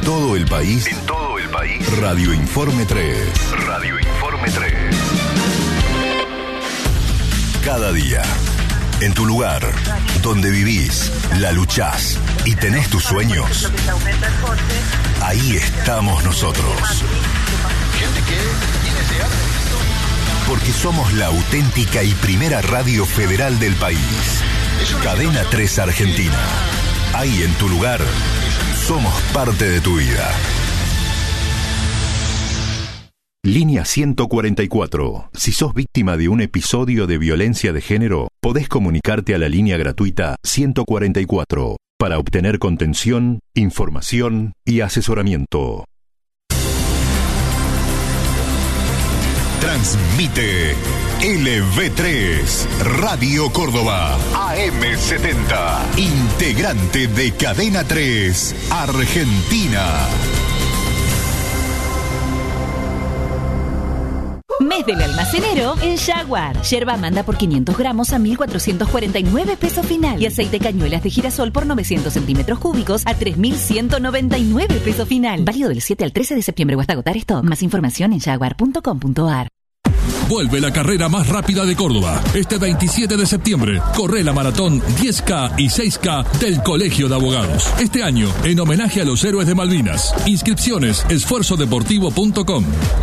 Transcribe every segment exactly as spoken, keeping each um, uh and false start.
todo el país. En todo el país. Radio Informe tres. Radio Informe tres. Cada día, en tu lugar, donde vivís, la luchás y tenés tus sueños, ahí estamos nosotros. Porque somos la auténtica y primera radio federal del país. Cadena tres Argentina. Ahí en tu lugar, somos parte de tu vida. Línea ciento cuarenta y cuatro. Si sos víctima de un episodio de violencia de género, podés comunicarte a la línea gratuita ciento cuarenta y cuatro para obtener contención, información y asesoramiento. Transmite L V tres, Radio Córdoba, A M setenta, integrante de Cadena tres, Argentina. Mes del almacenero en Jaguar. Yerba Amanda por quinientos gramos a mil cuatrocientos cuarenta y nueve pesos final. Y aceite cañuelas de girasol por novecientos centímetros cúbicos a tres mil ciento noventa y nueve pesos final. Válido del siete al trece de septiembre o hasta agotar stock. Más información en jaguar punto com punto a r. Vuelve la carrera más rápida de Córdoba. Este veintisiete de septiembre, corre la maratón diez K y seis K del Colegio de Abogados. Este año, en homenaje a los héroes de Malvinas. Inscripciones, esfuerzo deportivo punto com.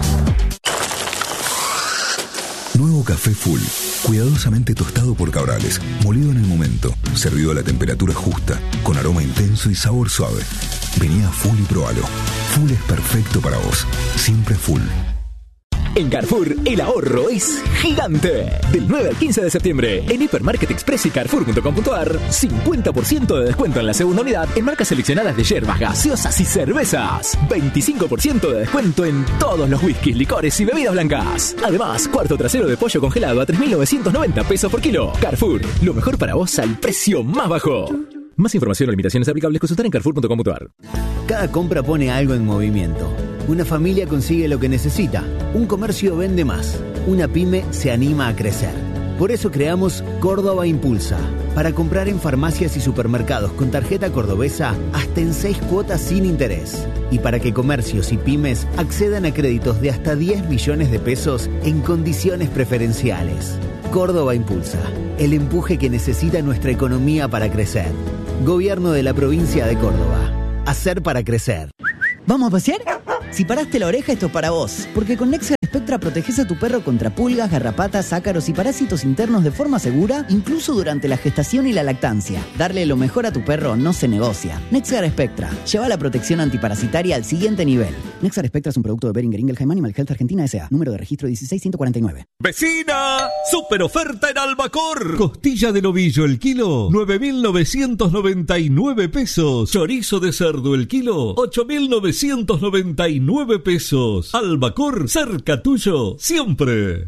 Nuevo café Full, cuidadosamente tostado por Cabrales, molido en el momento, servido a la temperatura justa, con aroma intenso y sabor suave. Vení a Full y probalo. Full es perfecto para vos, siempre Full. En Carrefour, el ahorro es gigante. Del nueve al quince de septiembre, en Hipermarket Express y Carrefour punto com punto a r, cincuenta por ciento de descuento en la segunda unidad en marcas seleccionadas de yerbas, gaseosas y cervezas. veinticinco por ciento de descuento en todos los whiskies, licores y bebidas blancas. Además, cuarto trasero de pollo congelado a tres mil novecientos noventa pesos por kilo. Carrefour, lo mejor para vos al precio más bajo. Más información o limitaciones aplicables consultar en Carrefour punto com punto a r. Cada compra pone algo en movimiento. Una familia consigue lo que necesita. Un comercio vende más. Una pyme se anima a crecer. Por eso creamos Córdoba Impulsa. Para comprar en farmacias y supermercados con tarjeta cordobesa hasta en seis cuotas sin interés. Y para que comercios y pymes accedan a créditos de hasta diez millones de pesos en condiciones preferenciales. Córdoba Impulsa. El empuje que necesita nuestra economía para crecer. Gobierno de la provincia de Córdoba. Hacer para crecer. ¿Vamos a pasear? Si paraste la oreja, esto es para vos. Porque con Nexar Spectra proteges a tu perro contra pulgas, garrapatas, ácaros y parásitos internos de forma segura, incluso durante la gestación y la lactancia. Darle lo mejor a tu perro no se negocia. Nexar Spectra. Lleva la protección antiparasitaria al siguiente nivel. Nexar Spectra es un producto de Boehringer Ingelheim Animal Health Argentina S A. Número de registro dieciséis ciento cuarenta y nueve. ¡Vecina! ¡Super oferta en Albacor! Costilla de novillo el kilo, nueve mil novecientos noventa y nueve pesos. Chorizo de cerdo el kilo, ocho mil novecientos noventa y nueve pesos. Albacor, cerca tuyo, siempre.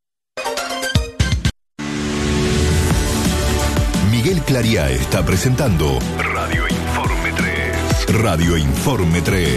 Miguel Clariá está presentando Radio Informe tres. Radio Informe tres.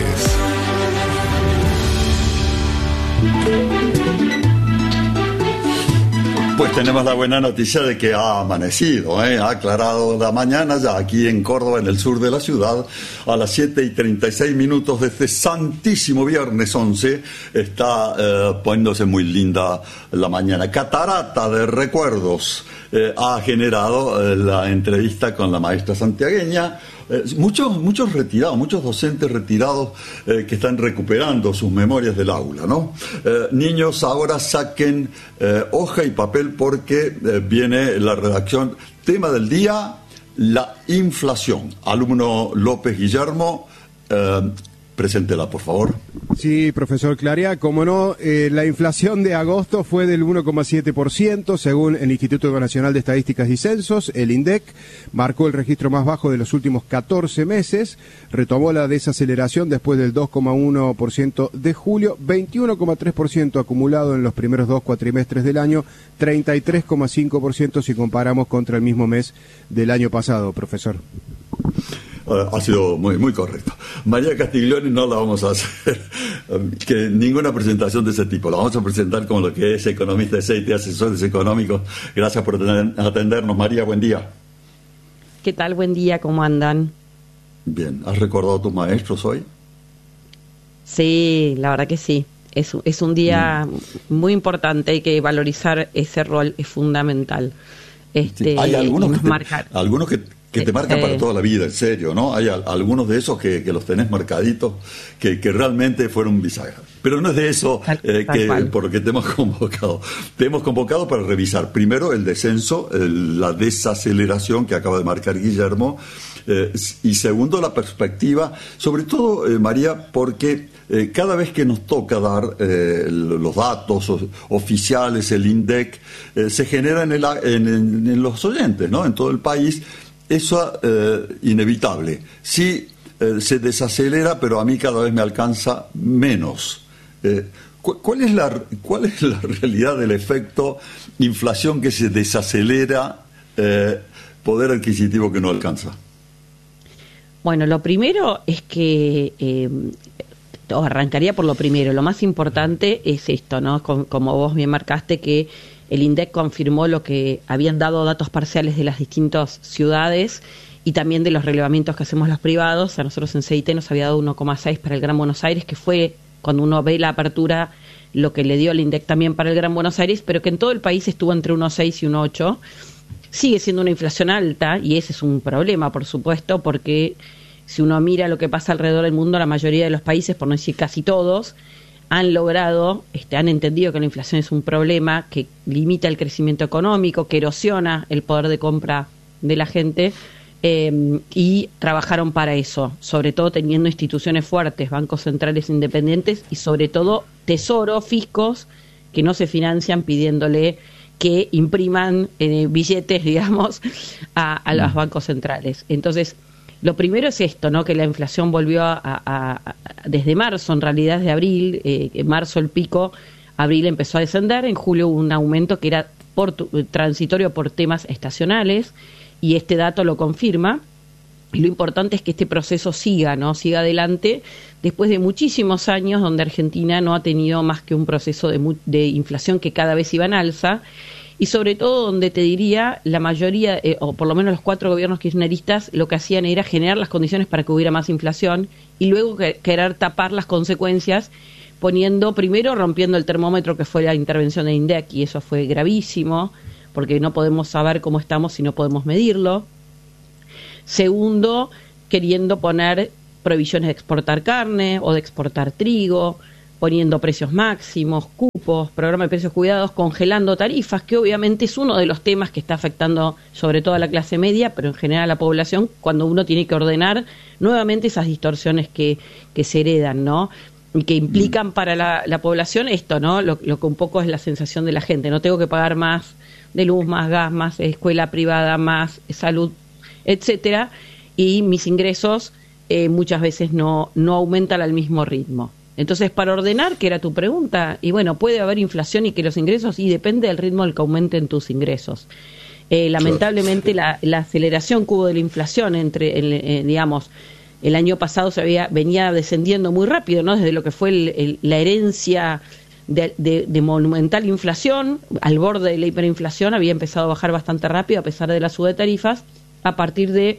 Pues tenemos la buena noticia de que ha amanecido, ¿eh? Ha aclarado la mañana ya aquí en Córdoba, en el sur de la ciudad, a las siete y treinta y seis minutos de este santísimo viernes once, está eh, poniéndose muy linda la mañana. Catarata de recuerdos eh, ha generado eh, la entrevista con la maestra santiagueña. Eh, muchos, muchos retirados, muchos docentes retirados eh, que están recuperando sus memorias del aula, ¿no? Eh, niños, ahora saquen eh, hoja y papel porque eh, viene la redacción. Tema del día, la inflación. Alumno López Guillermo, eh, preséntela, por favor. Sí, profesor Clariá, como no, eh, la inflación de agosto fue del uno coma siete por ciento, según el Instituto Nacional de Estadísticas y Censos, el INDEC, marcó el registro más bajo de los últimos catorce meses, retomó la desaceleración después del dos coma uno por ciento de julio, veintiuno coma tres por ciento acumulado en los primeros dos cuatrimestres del año, treinta y tres coma cinco por ciento si comparamos contra el mismo mes del año pasado, profesor. Uh, ha sido muy muy correcto. María Castiglioni no la vamos a hacer um, que ninguna presentación de ese tipo. La vamos a presentar como lo que es economista de C I T, asesores económicos. Gracias por tener, atendernos, María. Buen día. ¿Qué tal? Buen día. ¿Cómo andan? Bien. ¿Has recordado a tus maestros hoy? Sí, la verdad que sí. Es, es un día mm. muy importante, hay que valorizar ese rol, es fundamental. Este, sí, hay algunos que, te, marcar. algunos que, que te marcan eh, para toda la vida, en serio, ¿no? Hay a, algunos de esos que, que los tenés marcaditos, que, que realmente fueron bisagra. Pero no es de eso eh, que, por lo que te hemos convocado. Te hemos convocado para revisar primero el descenso, el, la desaceleración que acaba de marcar Guillermo, eh, y segundo la perspectiva, sobre todo, eh, María, porque eh, cada vez que nos toca dar eh, los datos oficiales, el INDEC, eh, se genera en, el, en, en, en los oyentes, ¿no? En todo el país, eso eh, inevitable. Sí, eh, se desacelera, pero a mí cada vez me alcanza menos. Eh, ¿cuál es la cuál es la realidad del efecto inflación que se desacelera, eh, poder adquisitivo que no alcanza? Bueno, lo primero es que eh, arrancaría por lo primero. Lo más importante es esto, ¿no? Como, como vos bien marcaste, que el INDEC confirmó lo que habían dado datos parciales de las distintas ciudades y también de los relevamientos que hacemos los privados. A nosotros en C I T nos había dado uno coma seis para el Gran Buenos Aires, que fue, cuando uno ve la apertura, lo que le dio el INDEC también para el Gran Buenos Aires, pero que en todo el país estuvo entre uno coma seis y uno coma ocho. Sigue siendo una inflación alta, y ese es un problema, por supuesto, porque si uno mira lo que pasa alrededor del mundo, la mayoría de los países, por no decir casi todos, han logrado, este, han entendido que la inflación es un problema que limita el crecimiento económico, que erosiona el poder de compra de la gente, eh, y trabajaron para eso, sobre todo teniendo instituciones fuertes, bancos centrales independientes y sobre todo tesoros, fiscos, que no se financian pidiéndole que impriman eh, billetes, digamos, a, a los bancos centrales. Entonces, lo primero es esto, ¿no? Que la inflación volvió a, a, a desde marzo, en realidad desde abril, eh, en marzo el pico, abril empezó a descender, en julio hubo un aumento que era por, transitorio por temas estacionales, y este dato lo confirma. Y lo importante es que este proceso siga, ¿no? Siga adelante después de muchísimos años donde Argentina no ha tenido más que un proceso de, mu- de inflación que cada vez iba en alza, y sobre todo donde te diría la mayoría, eh, o por lo menos los cuatro gobiernos kirchneristas, lo que hacían era generar las condiciones para que hubiera más inflación y luego que, querer tapar las consecuencias poniendo, primero rompiendo el termómetro que fue la intervención de INDEC, y eso fue gravísimo porque no podemos saber cómo estamos si no podemos medirlo. Segundo, queriendo poner prohibiciones de exportar carne o de exportar trigo, poniendo precios máximos, cupos, programa de precios cuidados, congelando tarifas, que obviamente es uno de los temas que está afectando sobre todo a la clase media, pero en general a la población, cuando uno tiene que ordenar nuevamente esas distorsiones que, que se heredan, ¿no? Y que implican para la, la población esto, ¿no? Lo, lo que un poco es la sensación de la gente. No tengo que pagar más de luz, más gas, más escuela privada, más salud, etcétera, y mis ingresos eh, muchas veces no, no aumentan al mismo ritmo. Entonces, para ordenar, que era tu pregunta, y bueno, puede haber inflación y que los ingresos, y depende del ritmo del que aumenten tus ingresos. Eh, lamentablemente, la, la aceleración que hubo de la inflación entre, el, eh, digamos, el año pasado se había venía descendiendo muy rápido, ¿no? Desde lo que fue el, el, la herencia de, de, de monumental inflación, al borde de la hiperinflación, había empezado a bajar bastante rápido a pesar de la suba de tarifas. A partir de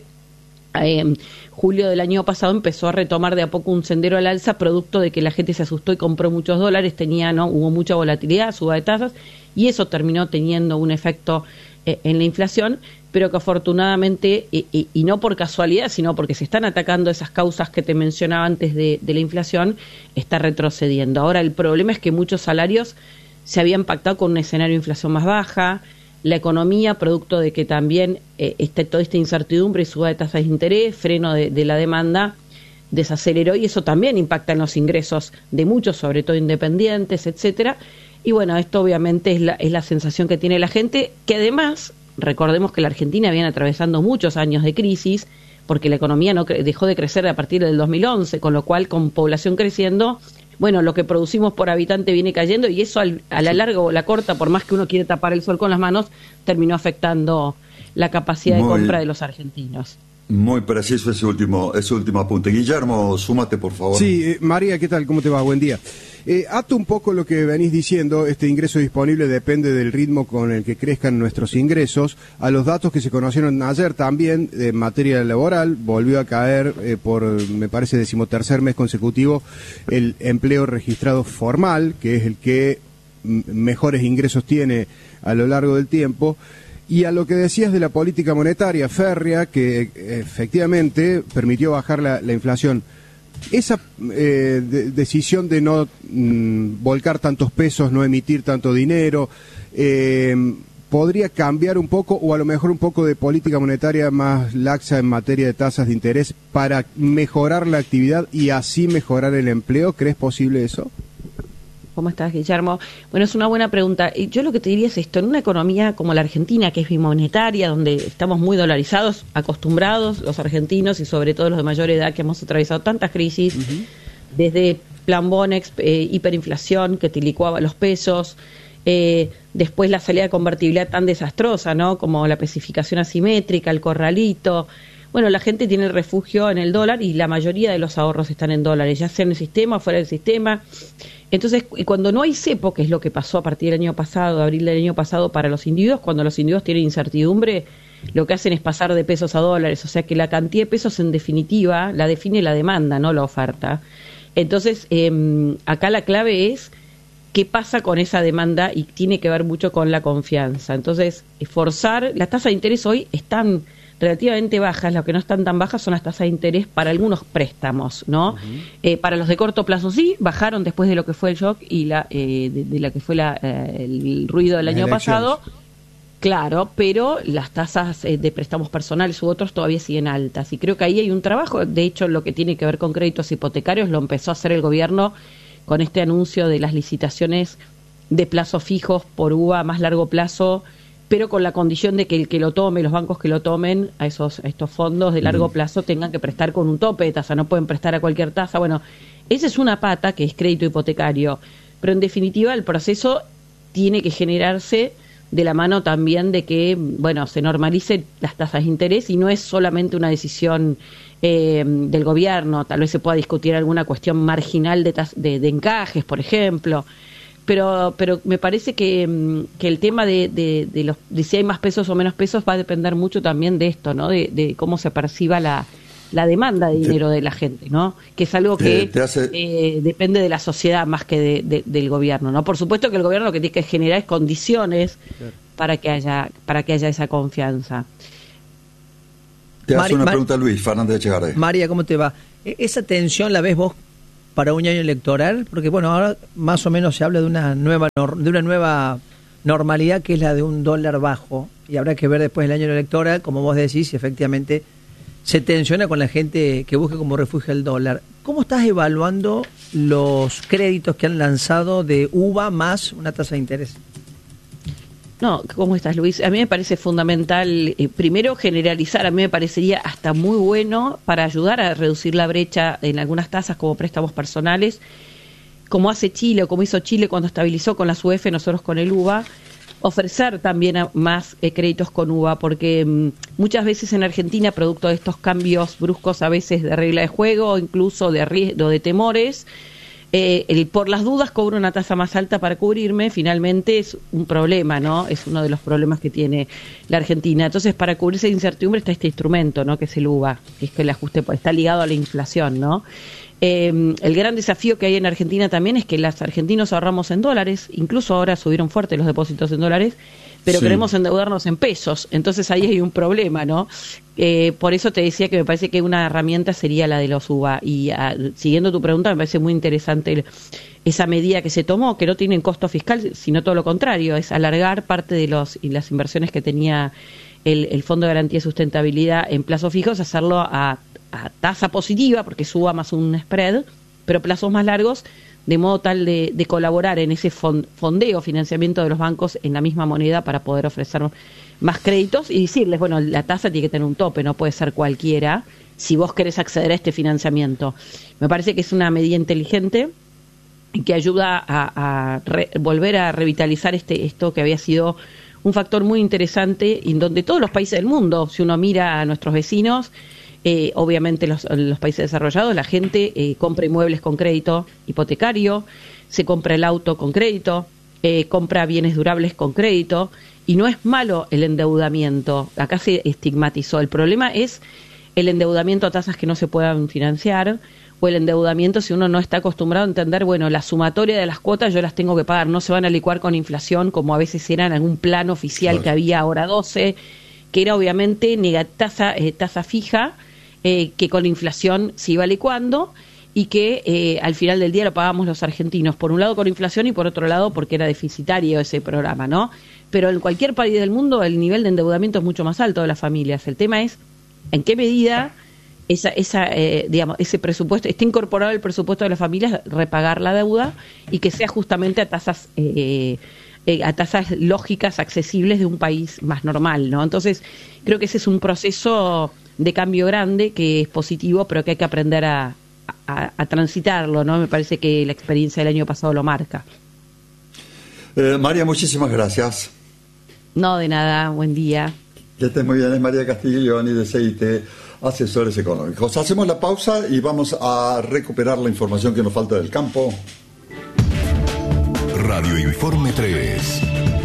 eh, julio del año pasado empezó a retomar de a poco un sendero al alza, producto de que la gente se asustó y compró muchos dólares, tenía, ¿no? Hubo mucha volatilidad, suba de tasas, y eso terminó teniendo un efecto eh, en la inflación, pero que afortunadamente, y, y, y no por casualidad, sino porque se están atacando esas causas que te mencionaba antes de, de la inflación, está retrocediendo. Ahora, el problema es que muchos salarios se habían pactado con un escenario de inflación más baja. La economía, producto de que también eh, esté toda esta incertidumbre y suba de tasas de interés, freno de, de la demanda, desaceleró, y eso también impacta en los ingresos de muchos, sobre todo independientes, etcétera. Y bueno, esto obviamente es la, es la sensación que tiene la gente, que además, recordemos que la Argentina viene atravesando muchos años de crisis, porque la economía no cre- dejó de crecer a partir del dos mil once, con lo cual, con población creciendo, bueno, lo que producimos por habitante viene cayendo, y eso al, a la larga o la corta, por más que uno quiere tapar el sol con las manos, terminó afectando la capacidad muy, de compra de los argentinos. Muy preciso ese último ese último apunte. Guillermo, súmate, por favor. Sí, eh, María, ¿qué tal? ¿Cómo te va? Buen día. Eh, ato un poco lo que venís diciendo, este ingreso disponible depende del ritmo con el que crezcan nuestros ingresos, a los datos que se conocieron ayer también en materia laboral, volvió a caer eh, por, me parece, decimotercer mes consecutivo el empleo registrado formal, que es el que m- mejores ingresos tiene a lo largo del tiempo. Y a lo que decías de la política monetaria férrea, que efectivamente permitió bajar la, la inflación, esa eh, de, decisión de no mm, volcar tantos pesos, no emitir tanto dinero, eh, podría cambiar un poco, o a lo mejor un poco de política monetaria más laxa en materia de tasas de interés para mejorar la actividad y así mejorar el empleo. ¿Crees posible eso? ¿Cómo estás, Guillermo? Bueno, es una buena pregunta. Y yo lo que te diría es esto: en una economía como la Argentina, que es bimonetaria, donde estamos muy dolarizados, acostumbrados los argentinos y sobre todo los de mayor edad, que hemos atravesado tantas crisis, uh-huh. desde Plan Bonex, eh, hiperinflación que te licuaba los pesos, eh, después la salida de convertibilidad tan desastrosa, ¿no? Como la especificación asimétrica, el corralito. Bueno, la gente tiene refugio en el dólar y la mayoría de los ahorros están en dólares, ya sea en el sistema o fuera del sistema. Entonces, cuando no hay cepo, que es lo que pasó a partir del año pasado, de abril del año pasado, para los individuos, cuando los individuos tienen incertidumbre, lo que hacen es pasar de pesos a dólares. O sea que la cantidad de pesos, en definitiva, la define la demanda, no la oferta. Entonces, eh, acá la clave es qué pasa con esa demanda y tiene que ver mucho con la confianza. Entonces, forzar, las tasas de interés hoy están relativamente bajas, lo que no están tan bajas son las tasas de interés para algunos préstamos, ¿no? Uh-huh. Eh, para los de corto plazo sí, bajaron después de lo que fue el shock y la eh, de, de la que fue la, eh, el ruido del las año elecciones. pasado, claro, pero las tasas eh, de préstamos personales u otros todavía siguen altas y creo que ahí hay un trabajo. De hecho, lo que tiene que ver con créditos hipotecarios lo empezó a hacer el gobierno con este anuncio de las licitaciones de plazos fijos por U V A a más largo plazo, pero con la condición de que el que lo tome, los bancos que lo tomen a esos a estos fondos de largo plazo tengan que prestar con un tope de tasa, no pueden prestar a cualquier tasa. Bueno, esa es una pata que es crédito hipotecario, pero en definitiva el proceso tiene que generarse de la mano también de que, bueno, se normalicen las tasas de interés y no es solamente una decisión eh, del gobierno. Tal vez se pueda discutir alguna cuestión marginal de, tas- de, de encajes, por ejemplo. Pero pero me parece que, que el tema de, de, de, los, de si hay más pesos o menos pesos va a depender mucho también de esto, ¿no? De, de cómo se perciba la, la demanda de dinero de la gente, ¿no? Que es algo que eh, hace... eh, depende de la sociedad más que de, de, del gobierno, ¿no? Por supuesto que el gobierno lo que tiene que generar es condiciones claro. para que haya para que haya esa confianza. Te hace Mari, una Mar... pregunta, Luis Fernández Echegaray. María, ¿cómo te va? ¿Esa tensión la ves vos para un año electoral? Porque bueno, ahora más o menos se habla de una nueva de una nueva normalidad que es la de un dólar bajo y habrá que ver después del año electoral, como vos decís, si efectivamente se tensiona con la gente que busque como refugio el dólar. ¿Cómo estás evaluando los créditos que han lanzado de U V A más una tasa de interés? No, ¿cómo estás, Luis? A mí me parece fundamental, eh, primero, generalizar. A mí me parecería hasta muy bueno para ayudar a reducir la brecha en algunas tasas como préstamos personales, como hace Chile o como hizo Chile cuando estabilizó con las U F, nosotros con el U V A, ofrecer también a más eh, créditos con U V A, porque mm, muchas veces en Argentina, producto de estos cambios bruscos a veces de regla de juego o incluso de riesgo, de temores, Eh, el por las dudas cobro una tasa más alta para cubrirme, finalmente es un problema, ¿no? Es uno de los problemas que tiene la Argentina. Entonces, para cubrirse de incertidumbre está este instrumento, ¿no? Que es el U V A, que es que el ajuste está ligado a la inflación, ¿no? Eh, el gran desafío que hay en Argentina también es que los argentinos ahorramos en dólares, incluso ahora subieron fuerte los depósitos en dólares, pero sí. queremos endeudarnos en pesos, entonces ahí hay un problema, ¿no? Eh, por eso te decía que me parece que una herramienta sería la de los U V A, y a, siguiendo tu pregunta, me parece muy interesante el, esa medida que se tomó, que no tiene costo fiscal, sino todo lo contrario, es alargar parte de los y las inversiones que tenía el, el Fondo de Garantía y Sustentabilidad en plazos fijos, hacerlo a, a tasa positiva, porque suba más un spread, pero plazos más largos, de modo tal de, de colaborar en ese fondeo, financiamiento de los bancos en la misma moneda para poder ofrecer más créditos y decirles, bueno, la tasa tiene que tener un tope, no puede ser cualquiera, si vos querés acceder a este financiamiento. Me parece que es una medida inteligente y que ayuda a, a re, volver a revitalizar este esto que había sido un factor muy interesante, en donde todos los países del mundo, si uno mira a nuestros vecinos, Eh, obviamente los, los países desarrollados, la gente eh, compra inmuebles con crédito hipotecario, se compra el auto con crédito, eh, compra bienes durables con crédito, y no es malo el endeudamiento. Acá se estigmatizó. El problema es el endeudamiento a tasas que no se puedan financiar, o el endeudamiento si uno no está acostumbrado a entender, bueno, la sumatoria de las cuotas yo las tengo que pagar, no se van a licuar con inflación como a veces era en algún plan oficial, claro, que había ahora doce, que era obviamente tasa, eh, tasa fija, eh, que con la inflación se iba licuando, y que eh, al final del día lo pagamos los argentinos, por un lado con inflación y por otro lado porque era deficitario ese programa, ¿no? Pero en cualquier país del mundo el nivel de endeudamiento es mucho más alto de las familias. El tema es en qué medida esa, esa eh, digamos, ese presupuesto, esté incorporado el presupuesto de las familias, repagar la deuda, y que sea justamente a tasas eh, eh, a tasas lógicas, accesibles de un país más normal, ¿no? Entonces, creo que ese es un proceso de cambio grande que es positivo, pero que hay que aprender a A, a transitarlo, ¿no? Me parece que la experiencia del año pasado lo marca. Eh, María, muchísimas gracias. No, de nada, buen día. Que estés muy bien, es María Castiglioni de C I T, Asesores Económicos. Hacemos la pausa y vamos a recuperar la información que nos falta del campo. Radio Informe tres.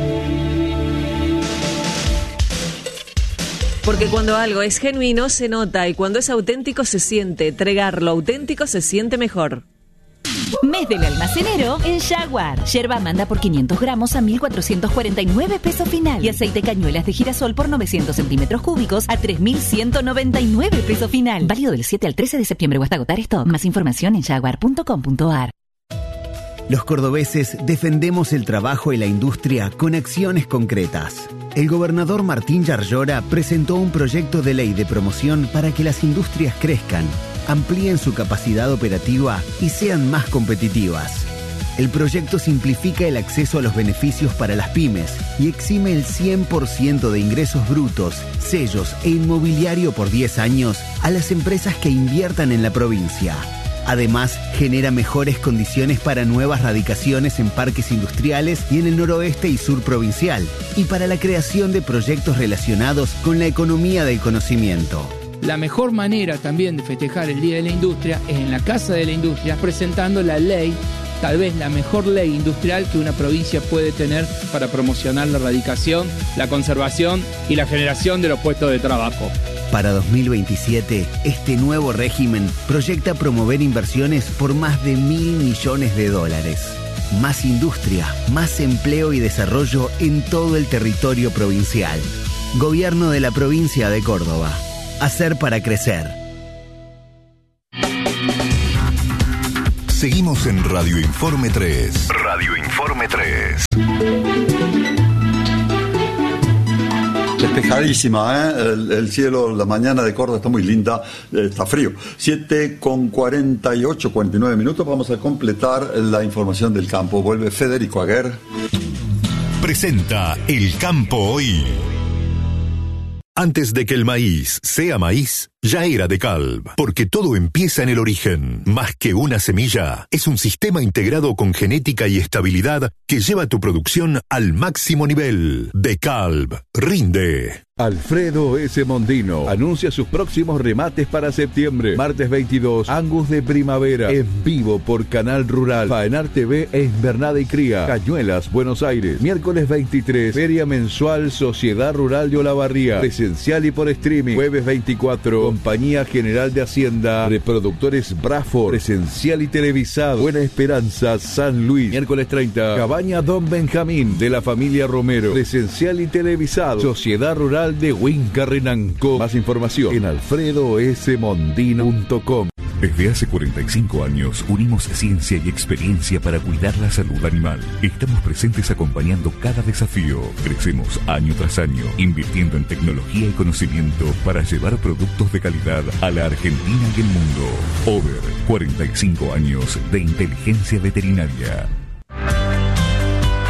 Porque cuando algo es genuino se nota, y cuando es auténtico se siente. Entregar lo auténtico se siente mejor. Mes del almacenero en Jaguar. Yerba manda por quinientos gramos a mil cuatrocientos cuarenta y nueve pesos final. Y aceite cañuelas de girasol por novecientos centímetros cúbicos a tres mil ciento noventa y nueve pesos final. Válido del siete al trece de septiembre o hasta agotar stock. Más información en jaguar punto com punto a r. Los cordobeses defendemos el trabajo y la industria con acciones concretas. El gobernador Martín Yarlora presentó un proyecto de ley de promoción para que las industrias crezcan, amplíen su capacidad operativa y sean más competitivas. El proyecto simplifica el acceso a los beneficios para las pymes y exime el cien por ciento de ingresos brutos, sellos e inmobiliario por diez años a las empresas que inviertan en la provincia. Además, genera mejores condiciones para nuevas radicaciones en parques industriales y en el noroeste y sur provincial, y para la creación de proyectos relacionados con la economía del conocimiento. La mejor manera también de festejar el Día de la Industria es en la Casa de la Industria, presentando la ley, tal vez la mejor ley industrial que una provincia puede tener para promocionar la radicación, la conservación y la generación de los puestos de trabajo. Para dos mil veintisiete, este nuevo régimen proyecta promover inversiones por más de mil millones de dólares. Más industria, más empleo y desarrollo en todo el territorio provincial. Gobierno de la provincia de Córdoba. Hacer para crecer. Seguimos en Radio Informe tres. Radio Informe tres. Despejadísima, ¿eh? El, el cielo, la mañana de Córdoba está muy linda, eh, está frío. siete con cuarenta y ocho, cuarenta y nueve minutos, vamos a completar la información del campo. Vuelve Federico Aguer. Presenta El Campo Hoy. Antes de que el maíz sea maíz, ya era de Calv, porque todo empieza en el origen. Más que una semilla, es un sistema integrado con genética y estabilidad que lleva tu producción al máximo nivel. De Calv, rinde. Alfredo S. Mondino anuncia sus próximos remates para septiembre. Martes veintidós, Angus de Primavera, en vivo por Canal Rural, Faenar T V e Invernada y Cría, Cañuelas, Buenos Aires. Miércoles veintitrés, Feria Mensual Sociedad Rural de Olavarría, presencial y por streaming. Jueves veinticuatro, Compañía General de Hacienda, Reproductores Braford, presencial y televisado, Buena Esperanza, San Luis. Miércoles treinta, Cabaña Don Benjamín, de la familia Romero, presencial y televisado, Sociedad Rural de Huinca Renanco. Más información en alfredo s mondino punto com. Desde hace cuarenta y cinco años unimos ciencia y experiencia para cuidar la salud animal. Estamos presentes acompañando cada desafío. Crecemos año tras año, invirtiendo en tecnología y conocimiento para llevar productos de calidad a la Argentina y el mundo. Over, cuarenta y cinco años de inteligencia veterinaria.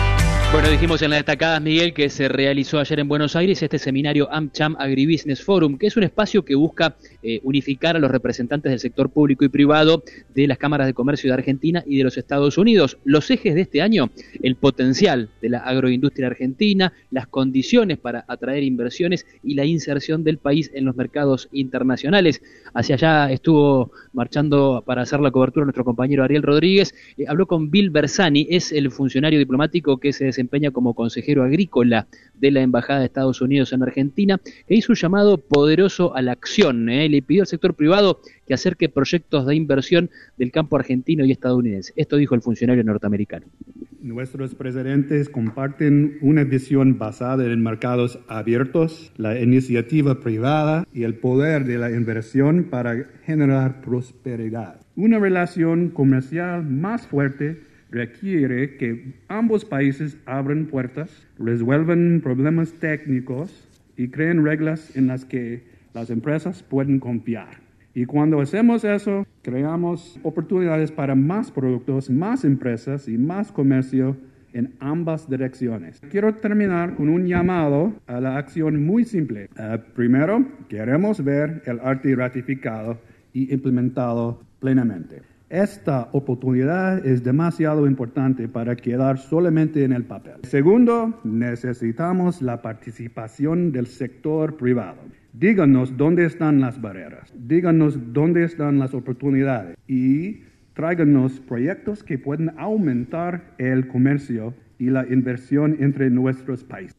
Bueno, dijimos en las destacadas, Miguel, que se realizó ayer en Buenos Aires este seminario AmCham Agribusiness Forum, que es un espacio que busca eh, unificar a los representantes del sector público y privado de las cámaras de comercio de Argentina y de los Estados Unidos. Los ejes de este año: el potencial de la agroindustria argentina, las condiciones para atraer inversiones y la inserción del país en los mercados internacionales. Hacia allá estuvo marchando para hacer la cobertura nuestro compañero Ariel Rodríguez. Eh, habló con Bill Bersani, es el funcionario diplomático que se desempeña como consejero agrícola de la Embajada de Estados Unidos en Argentina, que hizo un llamado poderoso a la acción. ¿eh? Le pidió al sector privado que acerque proyectos de inversión del campo argentino y estadounidense. Esto dijo el funcionario norteamericano. Nuestros presidentes comparten una visión basada en mercados abiertos, la iniciativa privada y el poder de la inversión para generar prosperidad. Una relación comercial más fuerte requiere que ambos países abran puertas, resuelvan problemas técnicos y creen reglas en las que las empresas pueden confiar. Y cuando hacemos eso, creamos oportunidades para más productos, más empresas y más comercio en ambas direcciones. Quiero terminar con un llamado a la acción muy simple. Uh, primero, queremos ver el A R T I ratificado y implementado plenamente. Esta oportunidad es demasiado importante para quedar solamente en el papel. Segundo, necesitamos la participación del sector privado. Díganos dónde están las barreras, díganos dónde están las oportunidades y tráiganos proyectos que pueden aumentar el comercio y la inversión entre nuestros países.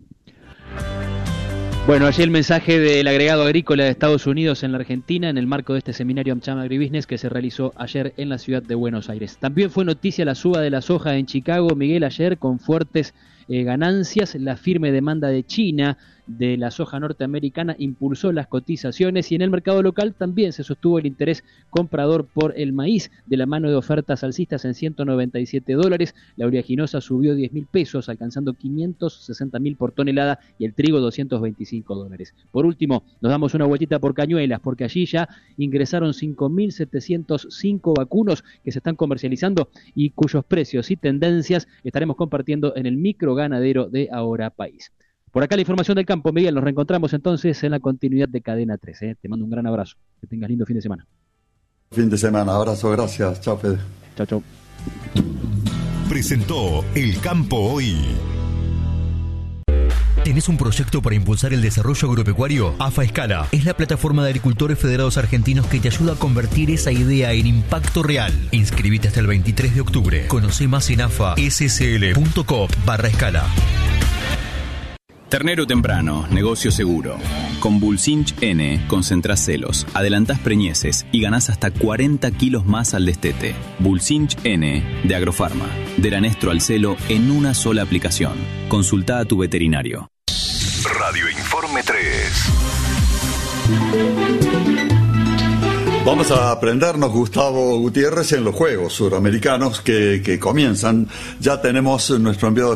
Bueno, allí el mensaje del agregado agrícola de Estados Unidos en la Argentina en el marco de este seminario AmCham Agribusiness que se realizó ayer en la ciudad de Buenos Aires. También fue noticia la suba de la soja en Chicago, Miguel, ayer con fuertes eh, ganancias. La firme demanda de China de la soja norteamericana impulsó las cotizaciones y en el mercado local también se sostuvo el interés comprador por el maíz de la mano de ofertas alcistas en ciento noventa y siete dólares. La oleaginosa subió diez mil pesos, alcanzando quinientos sesenta mil por tonelada, y el trigo doscientos veinticinco dólares. Por último, nos damos una vueltita por Cañuelas, porque allí ya ingresaron cinco mil setecientos cinco vacunos que se están comercializando y cuyos precios y tendencias estaremos compartiendo en el micro ganadero de Ahora País. Por acá la información del campo, Miguel. Nos reencontramos entonces en la continuidad de Cadena tres. ¿eh? Te mando un gran abrazo. Que tengas lindo fin de semana. Fin de semana. Abrazo. Gracias. Chao, Fede. Chao, chao. Presentó El Campo Hoy. ¿Tenés un proyecto para impulsar el desarrollo agropecuario? AFA Escala es la plataforma de agricultores federados argentinos que te ayuda a convertir esa idea en impacto real. Inscribite hasta el veintitrés de octubre. Conoce más en afassl.com barra escala. Ternero temprano, negocio seguro. Con Bulsinch N concentrás celos, adelantás preñeces y ganás hasta cuarenta kilos más al destete. Bulsinch N de Agrofarma. Del anestro al celo en una sola aplicación. Consulta a tu veterinario. Radio Informe tres. Vamos a aprendernos, Gustavo Gutiérrez, en los Juegos Suramericanos que, que comienzan. Ya tenemos nuestro enviado